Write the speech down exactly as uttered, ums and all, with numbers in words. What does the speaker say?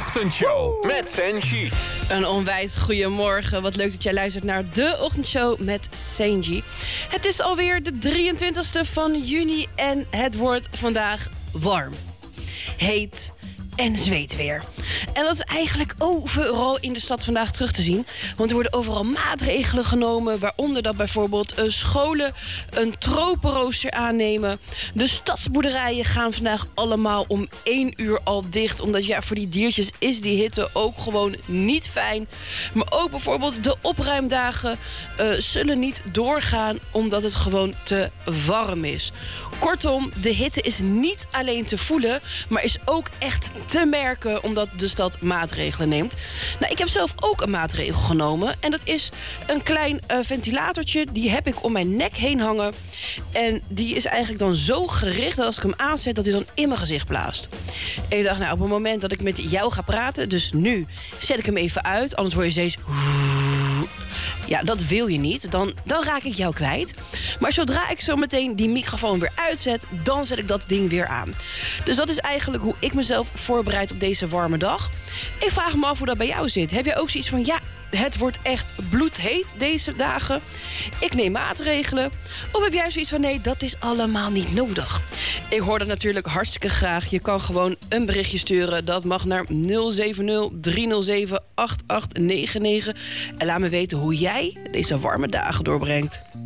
Ochtendshow met Senji. Een onwijs goeiemorgen. Wat leuk dat jij luistert naar de Ochtendshow met Senji. Het is alweer de drieëntwintigste van juni en het wordt vandaag warm, heet en zweet weer. En dat is eigenlijk overal in de stad vandaag terug te zien. Want er worden overal maatregelen genomen. Waaronder dat bijvoorbeeld uh, scholen een tropenrooster aannemen. De stadsboerderijen gaan vandaag allemaal om één uur al dicht. Omdat ja, voor die diertjes is die hitte ook gewoon niet fijn. Maar ook bijvoorbeeld de opruimdagen uh, zullen niet doorgaan. Omdat het gewoon te warm is. Kortom, de hitte is niet alleen te voelen, maar is ook echt te merken omdat de stad maatregelen neemt. Nou, ik heb zelf ook een maatregel genomen. En dat is een klein uh, ventilatortje. Die heb ik om mijn nek heen hangen. En die is eigenlijk dan zo gericht dat als ik hem aanzet, dat hij dan in mijn gezicht blaast. En ik dacht, nou, op het moment dat ik met jou ga praten, dus nu zet ik hem even uit. Anders hoor je steeds... Ja, dat wil je niet. Dan, dan raak ik jou kwijt. Maar zodra ik zo meteen die microfoon weer uitzet, dan zet ik dat ding weer aan. Dus dat is eigenlijk hoe ik mezelf voorbereid op deze warme dag. Ik vraag me af hoe dat bij jou zit. Heb jij ook zoiets van, ja, het wordt echt bloedheet deze dagen. Ik neem maatregelen. Of heb jij zoiets van, nee, dat is allemaal niet nodig. Ik hoor dat natuurlijk hartstikke graag. Je kan gewoon een berichtje sturen. Dat mag naar nul zeven nul drie nul zeven acht acht negen negen. En laat me weten hoe jij deze warme dagen doorbrengt.